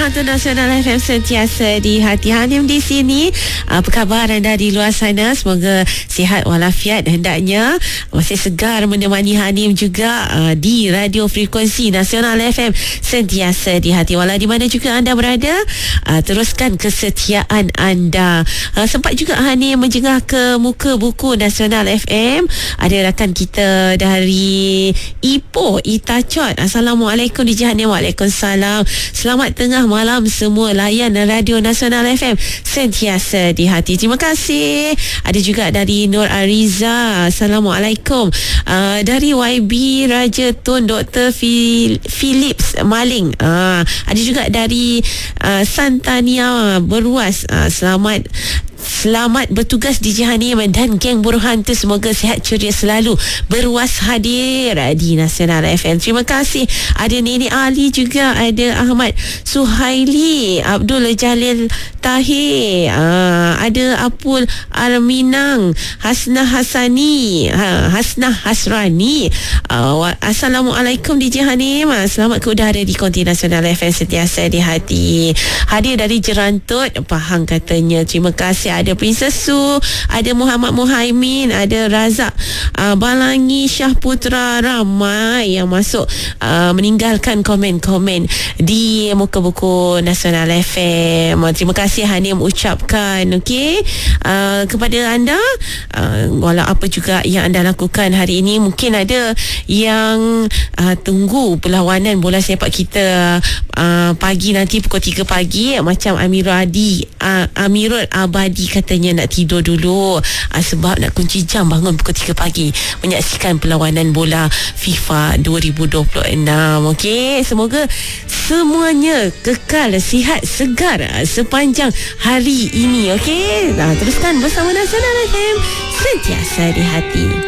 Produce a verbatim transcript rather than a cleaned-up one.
Pembantu Nasional F M sentiasa di hati. Hanim di sini. Apa khabar anda di luar sana? Semoga sihat walafiat hendaknya. Masih segar menemani Hanim juga uh, di radio frekuensi Nasional F M sentiasa di hati. Walau di mana juga anda berada, uh, teruskan kesetiaan anda. Uh, sempat juga Hanim menjengah ke muka buku Nasional F M. Ada rakan kita dari Ipoh, Itacot. Assalamualaikum D J Hanim. Waalaikumsalam. Selamat tengah malam semua layan Radio Nasional F M sentiasa di hati. Terima kasih. Ada juga dari Nur Ariza. Assalamualaikum. Uh, dari Y B Raja Tun Doktor Philips Maling. Uh, ada juga dari uh, Santania Beruas. Uh, selamat Selamat bertugas D J Hanim dan geng buruh hantu. Semoga sihat ceria selalu. Beruas hadir di Nasional F M. Terima kasih. Ada Nenek Ali juga. Ada Ahmad Suhaili, Abdul Jalil Tahir, uh, ada Apul Arminang, Hasnah Hasani, uh, Hasnah Hasrani. uh, Assalamualaikum D J Hanim. Selamat ke udara di Konti Nasional F M sentiasa di hati. Hadir dari Jerantut Pahang katanya. Terima kasih. Ada Princess Su, ada Muhammad Muhaimin, ada Razak uh, Balangi, Syah Putra. Ramai yang masuk uh, meninggalkan komen-komen di muka buku Nasional F M. Terima kasih Hanim ucapkan okey uh, kepada anda. uh, walau apa juga yang anda lakukan hari ini, mungkin ada yang uh, tunggu perlawanan bola sepak kita uh, pagi nanti pukul tiga pagi. Macam Amirul Adi uh, Amirul Abadi katanya nak tidur dulu uh, sebab nak kunci jam bangun pukul tiga pagi menyaksikan perlawanan bola FIFA dua ribu dua puluh enam. Okey, semoga semuanya kekal sihat segar sepanjang hari ini. Okey, nah, teruskan bersama Nasional F M sentiasa di hati.